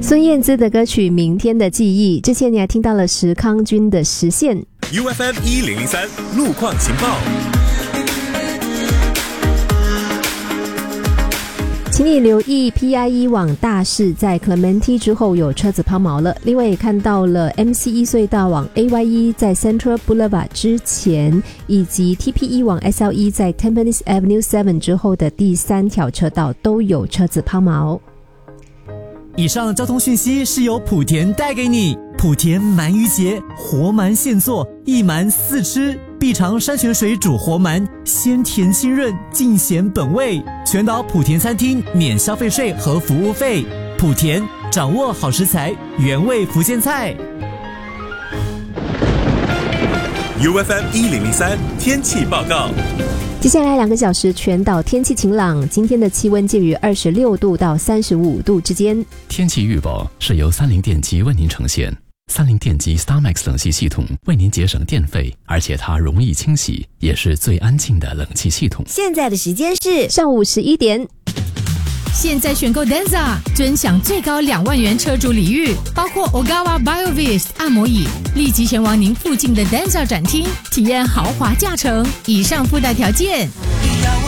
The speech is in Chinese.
孙燕姿的歌曲《明天的记忆》，之前你还听到了石康君的《实现》。 UFM 1003路况情报。 请你留意 PIE 往大势在 Clementi 之后有车子抛锚了，另外也看到了 MC1 隧道往 AYE 在 Central Boulevard 之前，以及 TPE 往 SLE 在 Tampines Avenue 7之后的第3条车道都有车子抛锚。 以上交通讯息是由莆田带给你。莆田鳗鱼节，活鳗现做，一鳗4吃，必尝山泉水煮活鳗，鲜甜清润，尽显本味。全岛莆田餐厅免消费税和服务费。莆田掌握好食材，原味福建菜。 UFM 1003天气报告。 接下来2个小时全岛天气晴朗，今天的气温介于26度到35度之间。 天气预报是由30电机为您呈现。30电机 StarMax 冷气系统为您节省电费，而且它容易清洗，也是最安静的冷气系统。 现在的时间是上午11点。 现在选购 Denza 尊享最高2万元车主礼遇，包括 Ogawa BioVist 按摩椅，立即前往您附近的 Denza 展厅，体验豪华驾乘。以上附带条件。